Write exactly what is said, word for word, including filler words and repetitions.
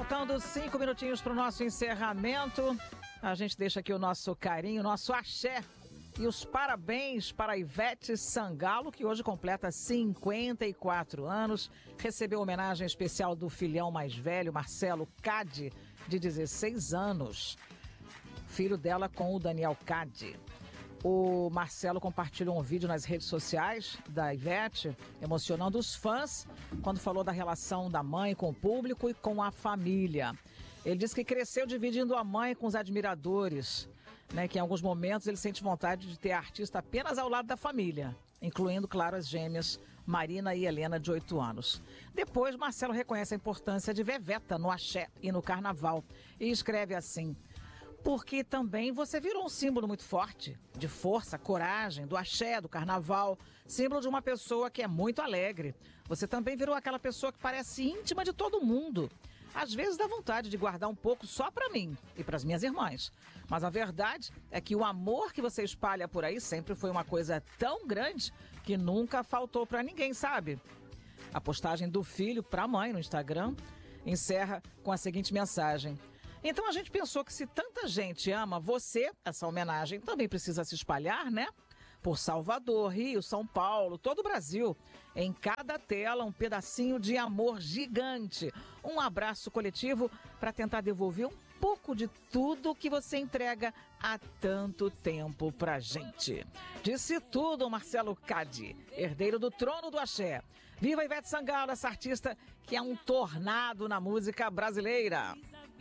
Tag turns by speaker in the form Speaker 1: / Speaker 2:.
Speaker 1: Faltando cinco minutinhos para o nosso encerramento, a gente deixa aqui o nosso carinho, nosso axé e os parabéns para a Ivete Sangalo, que hoje completa cinquenta e quatro anos, recebeu homenagem especial do filhão mais velho, Marcelo Cade, de dezesseis anos, filho dela com o Daniel Cade. O Marcelo compartilhou um vídeo nas redes sociais da Ivete, emocionando os fãs, quando falou da relação da mãe com o público e com a família. Ele disse que cresceu dividindo a mãe com os admiradores, né, que em alguns momentos ele sente vontade de ter a artista apenas ao lado da família, incluindo, claro, as gêmeas Marina e Helena, de oito anos. Depois, Marcelo reconhece a importância de Veveta no axé e no carnaval e escreve assim: porque também você virou um símbolo muito forte, de força, coragem, do axé, do carnaval, símbolo de uma pessoa que é muito alegre. Você também virou aquela pessoa que parece íntima de todo mundo. Às vezes dá vontade de guardar um pouco só pra mim e pras minhas irmãs. Mas a verdade é que o amor que você espalha por aí sempre foi uma coisa tão grande que nunca faltou pra ninguém, sabe? A postagem do filho pra mãe no Instagram encerra com a seguinte mensagem: então a gente pensou que se tanta gente ama você, essa homenagem também precisa se espalhar, né? Por Salvador, Rio, São Paulo, todo o Brasil. Em cada tela, um pedacinho de amor gigante. Um abraço coletivo para tentar devolver um pouco de tudo que você entrega há tanto tempo pra gente. Disse tudo Marcelo Cade, herdeiro do trono do axé. Viva Ivete Sangalo, essa artista que é um tornado na música brasileira.